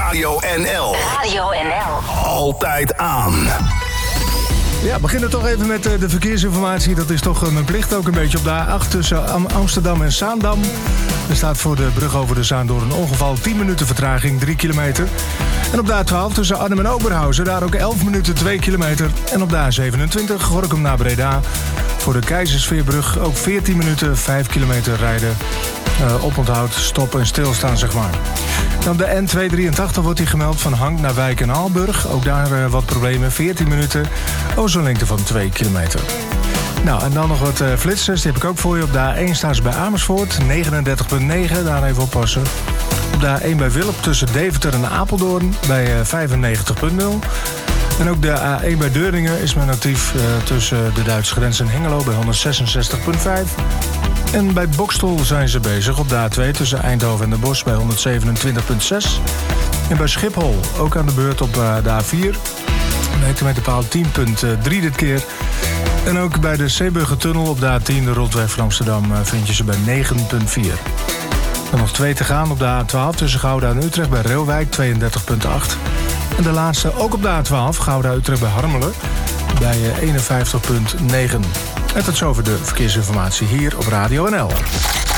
Radio NL. Radio NL. Altijd aan. Ja, we beginnen toch even met de verkeersinformatie. Dat is toch mijn plicht ook een beetje op de A8 tussen Amsterdam en Zaandam. Er staat voor de brug over de Zaan door een ongeval 10 minuten vertraging, 3 kilometer. En op de A12 tussen Arnhem en Oberhausen, daar ook 11 minuten, 2 kilometer. En op de A27 Gorinchem naar Breda. Voor de Keizersveerbrug ook 14 minuten, 5 kilometer rijden. Oponthoud, stoppen en stilstaan, zeg maar. Dan de N283 wordt hier gemeld van Hank naar Wijk en Aalburg. Ook daar wat problemen, 14 minuten. Zo'n lengte van 2 kilometer. Nou, en dan nog wat flitsers, die heb ik ook voor je. Op de A1 staan ze bij Amersfoort, 39,9, daar even oppassen. Op de A1 bij Wilp tussen Deventer en Apeldoorn bij 95,0. En ook de A1 bij Deuringen is men actief tussen de Duitse grens en Hengelo bij 166,5. En bij Boxtel zijn ze bezig op de A2 tussen Eindhoven en Den Bosch bij 127,6. En bij Schiphol ook aan de beurt op de A4. De hectometerpaal 10,3 dit keer. En ook bij de Zeeburgertunnel op de A10, de rondweg van Amsterdam, vind je ze bij 9,4. Dan nog 2 te gaan op de A12 tussen Gouda en Utrecht bij Reeuwijk, 32,8. En de laatste ook op de A12, Gouda-Utrecht bij Harmelen, bij 51,9. En tot zover de verkeersinformatie hier op Radio NL.